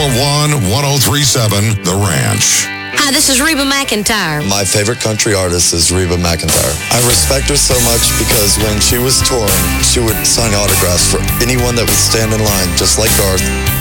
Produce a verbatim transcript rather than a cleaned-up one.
one one oh three seven The Ranch. Hi, this is Reba McEntire. My favorite country artist is Reba McEntire. I respect her so much because when she was touring, she would sign autographs for anyone that would stand in line, just like Garth.